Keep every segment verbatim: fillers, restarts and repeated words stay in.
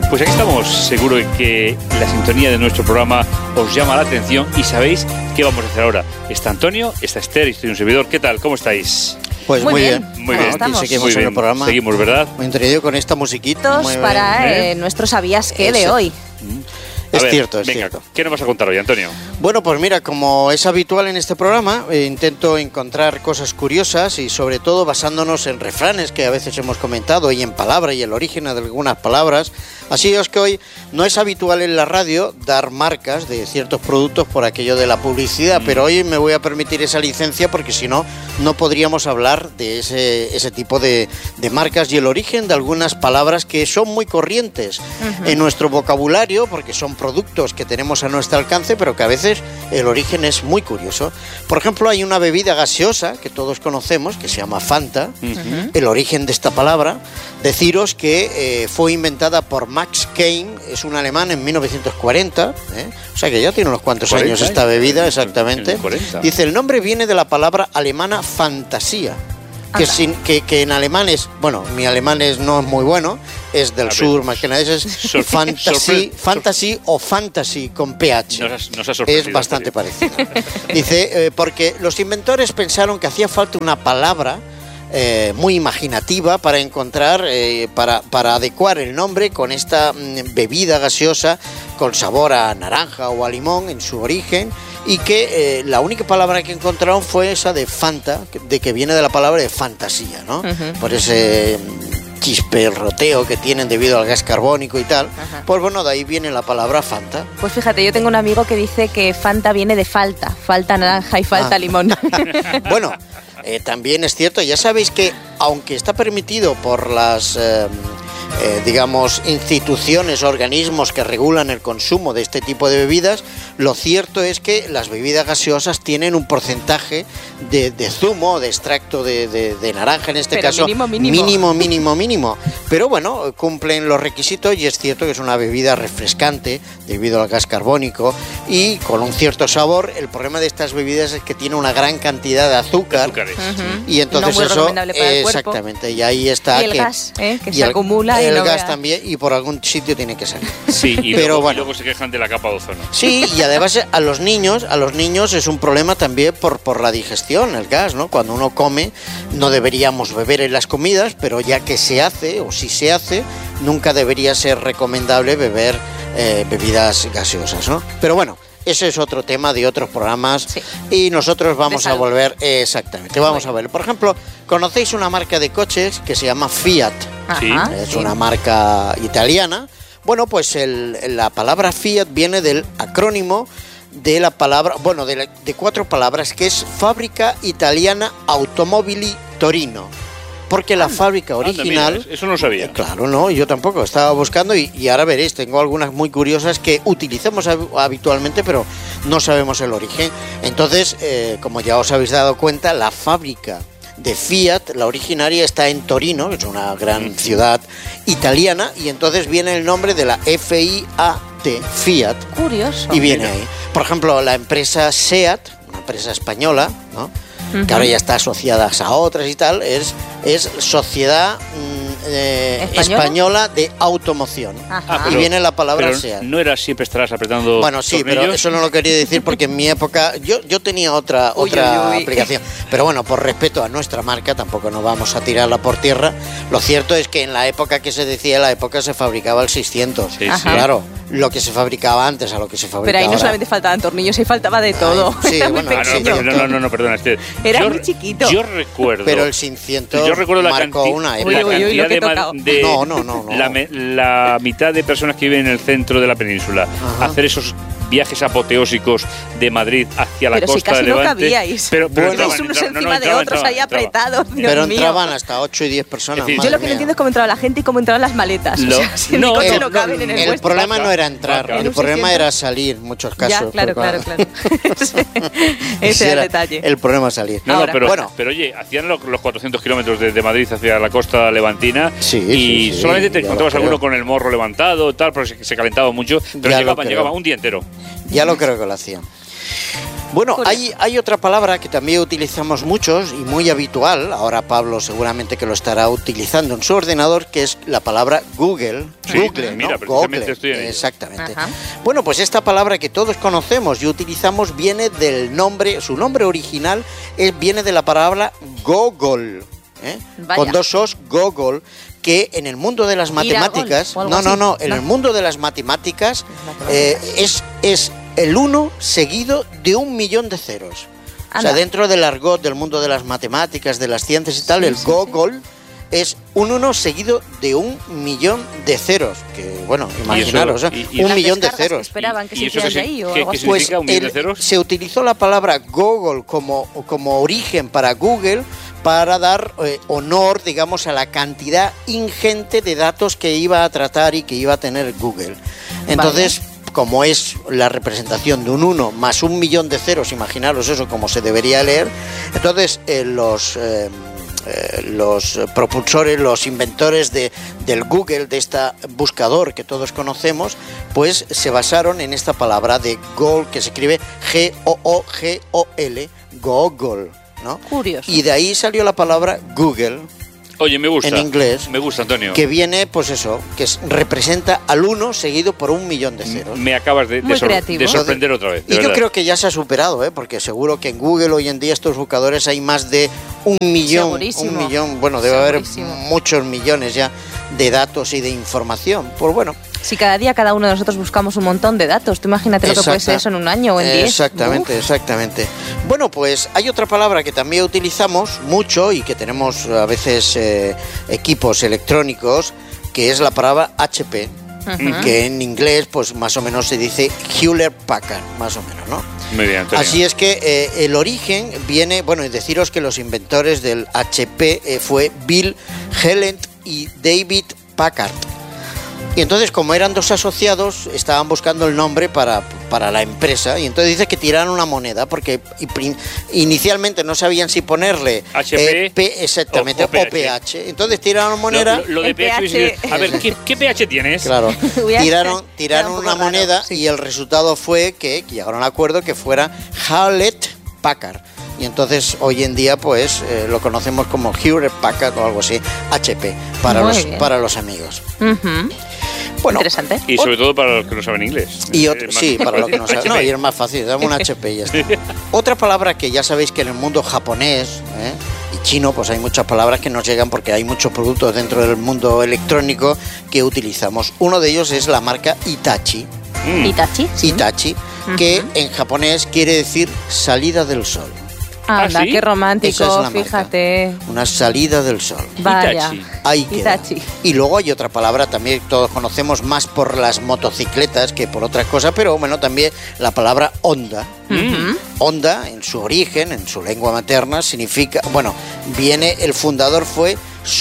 Pues aquí estamos, seguro que la sintonía de nuestro programa os llama la atención y sabéis qué vamos a hacer ahora. Está Antonio, está Esther y estoy un servidor. ¿Qué tal? ¿Cómo estáis? Pues muy, muy bien. bien. Muy bien. Estamos. Seguimos muy bien. en el programa. Seguimos, ¿verdad? Muy entretenido con esta musiquita. Muy para bien, ¿eh? eh, nuestro ¿Sabías qué? De hoy. Es ver, cierto, es venga, cierto. ¿Qué nos vas a contar hoy, Antonio? Bueno, pues mira, como es habitual en este programa, eh, intento encontrar cosas curiosas y sobre todo basándonos en refranes que a veces hemos comentado y en palabras y el origen de algunas palabras. Así es que hoy no es habitual en la radio dar marcas de ciertos productos por aquello de la publicidad, mm. pero hoy me voy a permitir esa licencia porque si no, no podríamos hablar de ese, ese tipo de, de marcas y el origen de algunas palabras que son muy corrientes uh-huh. en nuestro vocabulario porque son productos que tenemos a nuestro alcance, pero que a veces el origen es muy curioso. Por ejemplo, hay una bebida gaseosa que todos conocemos, que se llama Fanta. Uh-huh. El origen de esta palabra, deciros que eh, fue inventada por Max Keim, es un alemán en mil novecientos cuarenta, ¿eh? O sea que ya tiene unos cuantos años esta bebida, exactamente. Dice, el nombre viene de la palabra alemana fantasía. Que, sin, que, que en alemán es, bueno, mi alemán es, no es muy bueno, es del sur, más que nada, es Sor- fantasy, fantasy o fantasy con ph. Nos has, nos has es bastante parecido. Dice, eh, porque los inventores pensaron que hacía falta una palabra eh, muy imaginativa para encontrar, eh, para, para adecuar el nombre con esta mm, bebida gaseosa con sabor a naranja o a limón en su origen. Y que eh, la única palabra que encontraron fue esa de Fanta, de que viene de la palabra de fantasía, ¿no? Uh-huh. Por ese chisperroteo que tienen debido al gas carbónico y tal. Uh-huh. Pues bueno, de ahí viene la palabra Fanta. Pues fíjate, yo tengo un amigo que dice que Fanta viene de falta, falta naranja y falta ah. limón. Bueno, eh, también es cierto, ya sabéis que aunque está permitido por las... Eh, Eh, digamos, instituciones, organismos que regulan el consumo de este tipo de bebidas, lo cierto es que las bebidas gaseosas tienen un porcentaje de, de zumo, de extracto de, de, de naranja en este Pero caso, mínimo mínimo. mínimo, mínimo, mínimo. Pero bueno, cumplen los requisitos y es cierto que es una bebida refrescante debido al gas carbónico y con un cierto sabor. El problema de estas bebidas es que tiene una gran cantidad de azúcar. Uh-huh. Y entonces no muy eso, para el exactamente, cuerpo. Y ahí está. Y el que, gas, ¿eh? que y se el, acumula. El y no gas vea. también, y por algún sitio tiene que salir. Sí, y, Pero luego, bueno. y luego se quejan de la capa de ozono. Sí, y además a los niños, a los niños es un problema también por, por la digestión, el gas, ¿no? Cuando uno come, no deberíamos beber en las comidas, pero ya que se hace, o si se hace, nunca debería ser recomendable beber eh, bebidas gaseosas, ¿no? Pero bueno, ese es otro tema de otros programas sí. y nosotros vamos a volver, eh, exactamente, vamos a ver. Por ejemplo, ¿conocéis una marca de coches que se llama Fiat? Sí. Es una marca italiana. Bueno, pues el, la palabra Fiat viene del acrónimo de la palabra, bueno, de, la, de cuatro palabras, que es Fábrica Italiana Automobili Torino. Porque la anda, fábrica original... Anda, mira, eso no lo sabía. Eh, claro, no, yo tampoco. Estaba buscando y, y ahora veréis, tengo algunas muy curiosas que utilizamos habitualmente, pero no sabemos el origen. Entonces, eh, como ya os habéis dado cuenta, la fábrica de Fiat, la originaria, está en Torino, que es una gran ciudad italiana, y entonces viene el nombre de la F I A T, Fiat. Curioso. Y viene ahí. Por ejemplo, la empresa SEAT, una empresa española, ¿no? Uh-huh. Que ahora ya está asociada a otras y tal, es, es Sociedad eh, Española de Automoción. Ah, y pero, viene la palabra pero SEAT. No era siempre estarás apretando. Bueno, sí, tornillos. Pero eso no lo quería decir porque en mi época yo, yo tenía otra, uy, otra uy, uy. aplicación. Pero bueno, por respeto a nuestra marca, tampoco nos vamos a tirarla por tierra. Lo cierto es que en la época que se decía, en la época se fabricaba el seiscientos. Sí, sí. Claro, lo que se fabricaba antes a lo que se fabrica Pero ahí no ahora. solamente faltaban tornillos, ahí faltaba de todo. Ay, sí, era bueno, muy Ah, pequeño. no, no, no, no, no, perdona, Esther. Era yo, muy chiquito. Yo recuerdo. Pero el seiscientos yo recuerdo la marcó canti- una Uy, época. uy, uy, la lo que he cantidad tocado. de, de No, no, no, no. La, la mitad de personas que viven en el centro de la península Ajá. hacer esos viajes apoteósicos de Madrid hacia la pero costa si casi de Levante. No cabíais. Pero, pero Bueno, entraban, unos entraban, encima no, no, de entraban, otros entraban, ahí entraban. apretados. Dios Pero mío. entraban hasta ocho y diez personas. Es decir, Yo lo que no entiendo es cómo entraba la gente y cómo entraban las maletas. Lo- o sea, si en no, mi coche el- no caben en el, El vuestro. problema no era entrar, Vaca. el problema era salir en muchos casos. Ya, claro, porque- claro, claro. Ese era el detalle. El problema es salir. No, no, Ahora, pero, bueno. pero oye, hacían los, los cuatrocientos kilómetros de, de Madrid hacia la costa levantina Sí, y sí, sí, solamente te ya encontrabas lo creo. alguno con el morro levantado, tal, porque se, se calentaba mucho, pero Ya lo llegaban, creo. llegaban un día entero. Ya lo creo que lo hacían. Bueno, hay, hay otra palabra que también utilizamos muchos y muy habitual, ahora Pablo seguramente que lo estará utilizando en su ordenador, que es la palabra Google. Sí, Google, mira, ¿no? precisamente Google, estoy en ello. exactamente. Ajá. Bueno, pues esta palabra que todos conocemos y utilizamos viene del nombre, su nombre original es, viene de la palabra Gogol, ¿eh? Con dos os, Gogol, que en el mundo de las matemáticas, Gol, no, no, no, así. en no. el mundo de las matemáticas, Matemáticas. eh, es, es el uno seguido de un millón de ceros. Anda. O sea, dentro del argot del mundo de las matemáticas, de las ciencias y tal, Sí, el sí, Gogol es un uno seguido de un millón de ceros. Que, bueno, imaginaros, eso- ¿eh? y- y- un Las millón de descargas que ceros. esperaban que ¿Y se eso hicieran qué de si- ahí o qué- algo qué así. Pues significa un millón de el- ceros? se utilizó la palabra Gogol como, como origen para Google para dar eh, honor, digamos, a la cantidad ingente de datos que iba a tratar y que iba a tener Google. Entonces, como es la representación de un uno más un millón de ceros, imaginaros eso como se debería leer, entonces eh, los... eh, eh, los propulsores, los inventores de, del Google, de este buscador que todos conocemos, pues se basaron en esta palabra de Gol, que se escribe G O O G O L, Google, ¿no? Curioso. Y de ahí salió la palabra Google, Oye, me gusta. en inglés, Me gusta, Antonio. que viene, pues eso, que es- representa al uno seguido por un millón de ceros. Me acabas de, de Muy sor- creativo. de sorprender otra vez. de Y yo verdad. creo que ya se ha superado, ¿eh? Porque seguro que en Google hoy en día estos buscadores hay más de un millón, Segurísimo. un millón, bueno, debe haber Segurísimo. muchos millones ya de datos y de información. Pues bueno, Si cada día cada uno de nosotros buscamos un montón de datos, tú imagínate lo que puede ser exacta- eso en un año o en diez. Exactamente, exactamente. Bueno, pues hay otra palabra que también utilizamos mucho y que tenemos a veces eh, equipos electrónicos, que es la palabra H P. Ujú. Que en inglés pues más o menos se dice Hewlett Packard, más o menos, ¿no? Muy bien, Antonio. Así es que eh, el origen viene, bueno, y deciros que los inventores del H P eh, fue Bill Hewlett y David Packard. Y entonces, como eran dos asociados, estaban buscando el nombre para, para la empresa, y entonces dice que tiraron una moneda, porque i- prin- inicialmente no sabían si ponerle H P eh, P, exactamente, o- o, o P H. P H. Entonces tiraron una Lo, moneda, lo- lo de El pH, pH. a ver, ¿qué, qué pH tienes? claro, Voy a tiraron, hacer- tiraron queda un una poco raro, moneda sí. y el resultado fue que llegaron a un acuerdo que fuera Hewlett Packard. Y entonces hoy en día pues eh, lo conocemos como Hewlett Packard o algo así, H P, para, Muy los, bien. para los amigos. Ujú. Bueno, Interesante. Y sobre todo para los que no saben inglés. y Es otro, más sí, para lo que no fácil. saben. No, y es más fácil, dame un H P y ya está. Otra palabra que ya sabéis que en el mundo japonés ¿eh? y chino, pues hay muchas palabras que nos llegan porque hay muchos productos dentro del mundo electrónico que utilizamos. Uno de ellos es la marca Hitachi. Mm. Itachi. sí. Hitachi, que en japonés quiere decir salida del sol. Anda, ¿Ah, sí? qué romántico, Esa es la marca. fíjate. Una salida del sol. Vaya. Hitachi. Ahí queda. Hitachi. Y luego hay otra palabra también que todos conocemos más por las motocicletas que por otras cosas, pero bueno, también la palabra Honda. Mm. Honda, en su origen, en su lengua materna, significa, bueno, viene, el fundador fue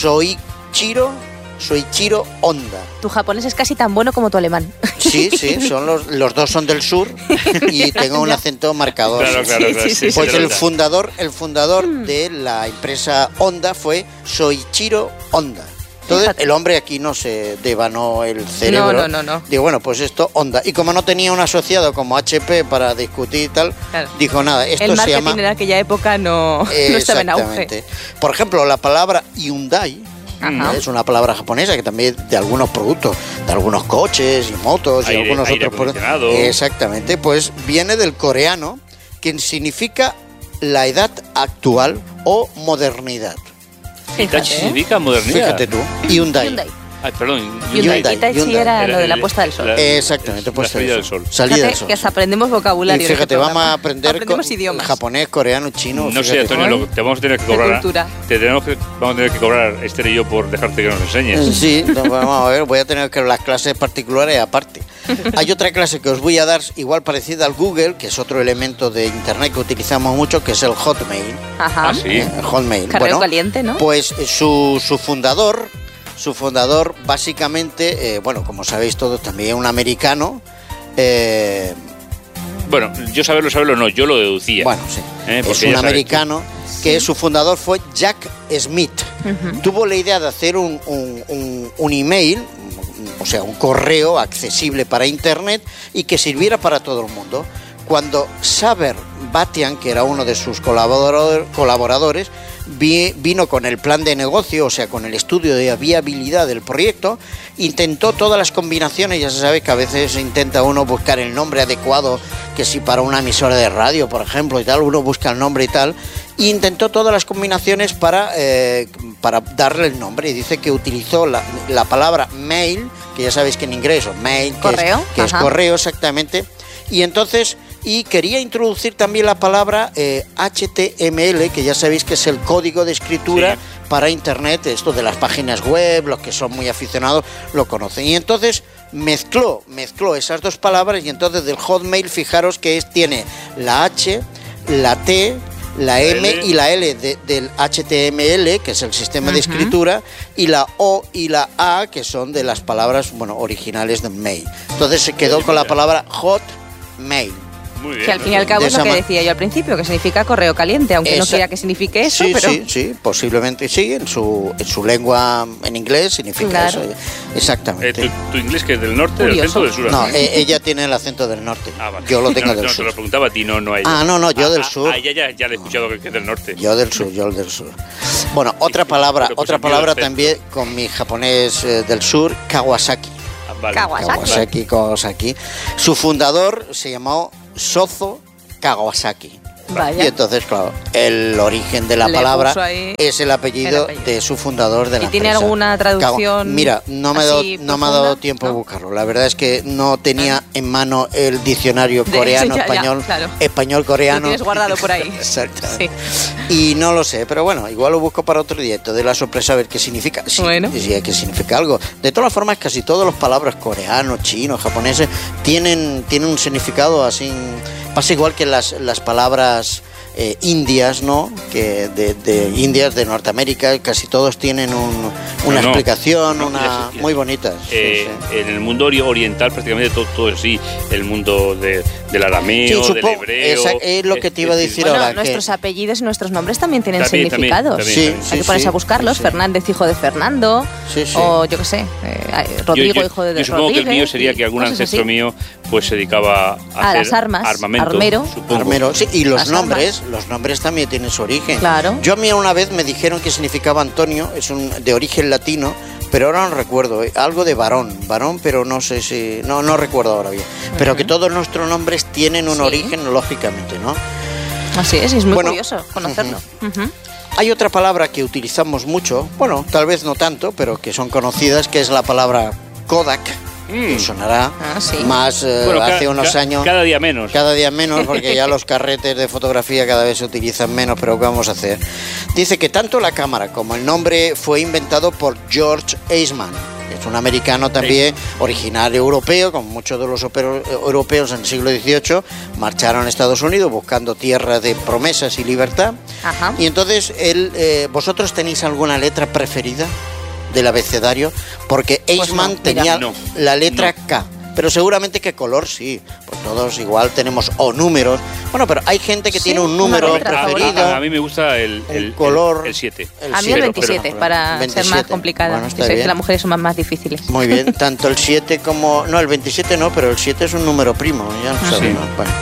Soichiro, Soichiro Honda. Tu japonés es casi tan bueno como tu alemán. Sí, sí, son los, los dos son del sur y tengo un acento marcador. Claro, claro, Sí, claro. sí, sí, Pues se el nota. fundador, el fundador de la empresa Honda fue Soichiro Honda. Entonces, Fíjate. el hombre aquí no se devanó el cerebro. No, no, no, no. Digo, bueno, pues esto, Honda. Y como no tenía un asociado como H P para discutir y tal, Claro. dijo, nada, esto El se marketing llama... en aquella época no, no estaba en auge. Exactamente. Por ejemplo, la palabra Hyundai, Ajá. es una palabra japonesa que también de algunos productos, de algunos coches y motos y Aire- algunos aire otros productos. acondicionado. Exactamente, pues viene del coreano, que significa la edad actual o modernidad. Hitachi Fíjate, ¿eh? significa modernidad. Fíjate tú, Hyundai. Hyundai. Ay, perdón. Hyundai. Hyundai, Itachi Hyundai. era lo de la el- puesta del sol. la- Exactamente, la pues salida del sol. Salida del Fíjate sol. que hasta aprendemos Y vocabulario. en fíjate, este vamos a programa. aprender Aprendemos co- idiomas. japonés, coreano, chino. No sé, fíjate. Antonio, ¿eh? lo- te vamos a tener que De cobrar. cultura. Te tenemos que, vamos a tener que cobrar, Esther y yo, por dejarte que nos enseñes. Sí, no, vamos a ver, voy a tener que las clases particulares aparte. Hay otra clase que os voy a dar igual parecida al Google, que es otro elemento de internet que utilizamos mucho, que es el Hotmail. Ajá. Ah, sí. ¿eh? El Hotmail. Carreo caliente, ¿no? Pues eh, su, su fundador, su fundador básicamente, eh, bueno, como sabéis todos, también un americano. eh, Bueno, yo saberlo, saberlo no, yo lo deducía. bueno, sí, Eh, es porque un ya sabes americano que su fundador fue Jack Smith. Ujú. Tuvo la idea de hacer un, un, un, un email, o sea, un correo accesible para internet y que sirviera para todo el mundo. cuando Saber Batian, que era uno de sus colaborador, colaboradores, vi, vino con el plan de negocio, o sea, con el estudio de viabilidad del proyecto, intentó todas las combinaciones. Ya se sabe que a veces intenta uno buscar el nombre adecuado, que si para una emisora de radio, por ejemplo, y tal, uno busca el nombre y tal, e intentó todas las combinaciones para, eh, para darle el nombre, y dice que utilizó la, la palabra mail, que ya sabéis que en inglés, o mail, que, correo, es, que es correo exactamente, y entonces... Y quería introducir también la palabra eh, H T M L, que ya sabéis que es el código de escritura sí. para Internet, esto de las páginas web, los que son muy aficionados lo conocen. Y entonces mezcló, mezcló esas dos palabras, y entonces del Hotmail, fijaros que es, tiene la H, la T, la M L. Y la L de, del H T M L, que es el sistema uh-huh. de escritura, y la O y la A, que son de las palabras, bueno, originales de mail. Entonces se quedó con la palabra Hotmail. Muy bien, que al fin y al cabo es lo que decía yo al principio, que significa correo caliente, aunque Esa, no quiera que signifique eso, sí, pero... Sí, sí, posiblemente sí, en su, en su lengua, en inglés, significa claro. eso. Exactamente. Eh, ¿tu, ¿Tu inglés que es del norte, del centro o del sur? No, eh, ella tiene el acento del norte. Ah, vale. Yo lo tengo no, del no, sur. No, te lo preguntaba a ti, no, no a ella. Ah, no, no, yo ah, del ah, sur. Ah, ya, ya, ya le he escuchado que es del norte. Yo del sur, yo del sur. Bueno, otra palabra, pues otra palabra también con mi japonés eh, del sur, Kawasaki. Ah, vale. Kawasaki. Kawasaki, Kawasaki. Su fundador se llamó Sozo Kawasaki. Vaya. Y entonces, claro, el origen de la Le palabra es el apellido, el apellido de su fundador de la ¿Y tiene empresa. alguna traducción? Mira, no me, do, no me ha dado tiempo ¿no? a buscarlo. La verdad es que no tenía en mano el diccionario de coreano, ya, español, ya, claro. español, coreano. Lo tienes guardado por ahí. Exacto. Sí. Y no lo sé, pero bueno, igual lo busco para otro día. Entonces la sorpresa a ver qué significa. Sí, bueno. sí, que significa algo. De todas formas, casi todas las palabras coreanos, chinos, japoneses tienen, tienen un significado así. Pasa igual que las, las palabras eh, indias, ¿no? Que de, de Indias, de Norteamérica, casi todos tienen un, una no, explicación, no, no, una muy bonita. Eh, sí, sí. En el mundo oriental prácticamente todo, todo es así, el mundo de, del arameo, sí, del hebreo. Esa es lo que te iba a decir bueno, ahora. Nuestros que... apellidos y nuestros nombres también tienen también, significados. También, también, sí, Hay que sí, ponerse sí, a buscarlos. sí, sí. Fernández, hijo de Fernando. Sí, sí. O yo qué sé, eh, Rodrigo, yo, yo, hijo de, de yo supongo Rodríguez. Que el mío sería que algún ancestro así. mío pues se dedicaba a, a hacer las armas, armamento. armero. Supongo. Armero, sí, y los las nombres, armas. los nombres también tienen su origen. Claro. Yo a mí una vez me dijeron que significaba Antonio, es un de origen latino, pero ahora no recuerdo, eh, algo de varón, varón, pero no sé si, no, no recuerdo ahora bien. Pero uh-huh. que todos nuestros nombres tienen un sí. origen, lógicamente, ¿no? Así es, y es muy bueno, curioso conocerlo. Uh-huh. Uh-huh. Hay otra palabra que utilizamos mucho, bueno, tal vez no tanto, pero que son conocidas, que es la palabra Kodak. Mm. Que sonará ah, sí. más eh, bueno, hace ca- unos ca- años. Cada día menos. Cada día menos, porque ya los carretes de fotografía cada vez se utilizan menos, pero ¿qué vamos a hacer? Dice que tanto la cámara como el nombre fue inventado por George Eastman. Es un americano también, sí. originario europeo, como muchos de los opero- europeos en el siglo dieciocho, marcharon a Estados Unidos buscando tierras de promesas y libertad. Ajá. Y entonces, él, eh, ¿vosotros tenéis alguna letra preferida del abecedario? Porque Eastman pues no, tenía no, la letra no. K, pero seguramente que color sí, pues todos igual tenemos o números. Bueno, pero hay gente que sí, tiene un número preferido. A, a, a mí me gusta el, el, el color, el siete. A mí el veintisiete, pero, para veintisiete. Ser más complicada. Bueno, sé que las mujeres son más, más difíciles. Muy bien, tanto el siete como... No, el veintisiete no, pero el siete es un número primo, ya no sabemos. Sí. Bueno.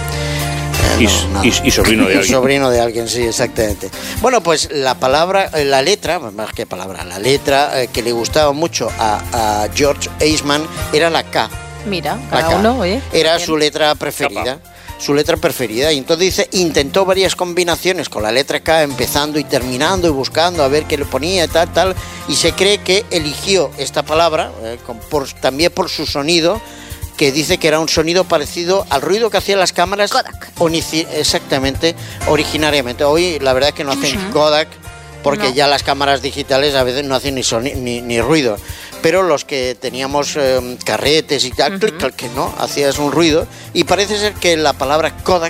Y, no, y, y sobrino de alguien. Y sobrino de alguien, sí, exactamente. Bueno, pues la palabra, la letra, más que palabra, la letra eh, que le gustaba mucho a, a George Eastman era la K. Mira, cada K. uno, oye. Era bien. Su letra preferida. Capa. Su letra preferida. Y entonces dice, intentó varias combinaciones con la letra K, empezando y terminando y buscando a ver qué le ponía y tal, tal. Y se cree que eligió esta palabra, eh, con, por, también por su sonido, que dice que era un sonido parecido al ruido que hacían las cámaras Kodak. Onici- exactamente, originariamente. Hoy la verdad es que no hacen uh-huh. Kodak, porque no. ya las cámaras digitales a veces no hacen ni, soni- ni, ni ruido. Pero los que teníamos eh, carretes y tal, uh-huh. clic, clic, ¿no? Hacías un ruido. Y parece ser que la palabra Kodak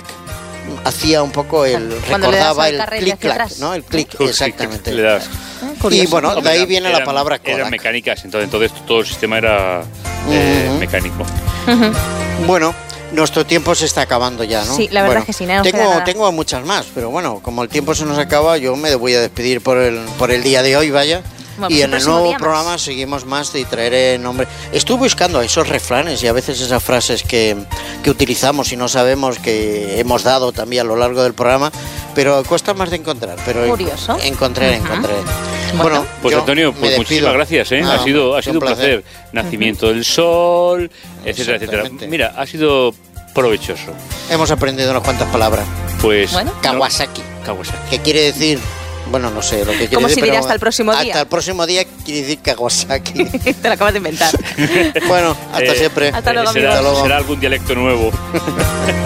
hacía un poco el... Cuando recordaba el clic-clac, ¿no? El clic, exactamente. Le das. Ah, y bueno, de ahí eran, viene eran, la palabra Kodak. Eran mecánicas, entonces, entonces todo el sistema era eh, uh-huh. mecánico. Uh-huh. Bueno, nuestro tiempo se está acabando ya, ¿no? Sí, la verdad bueno, es que sí, no tengo, tengo muchas más, pero bueno, como el tiempo se nos acaba, yo me voy a despedir por el, por el día de hoy, vaya. Bueno, y pues en el próximo nuevo día programa más. seguimos más y traeré nombre. Estuve buscando esos refranes y a veces esas frases que, que utilizamos y no sabemos que hemos dado también a lo largo del programa, pero cuesta más de encontrar. Pero Curioso. Encontré, Ujú. encontré. Bueno, Bueno, Pues yo Antonio, me pues despido. muchísimas gracias, ¿eh? Ah, ha sido, ha es sido un placer. Nacimiento del sol, etcétera, etcétera. Exactamente. Mira, ha sido provechoso. Hemos aprendido unas cuantas palabras. Pues Bueno. no- Kawasaki, Kawasaki. que quiere decir, bueno, no sé lo que quiere ¿Cómo decir. se dirá pero hasta el próximo día? Hasta el próximo día quiere decir Kawasaki. Te lo acabas de inventar. Bueno, hasta Eh, siempre. Hasta luego, será, amigos. será algún dialecto nuevo.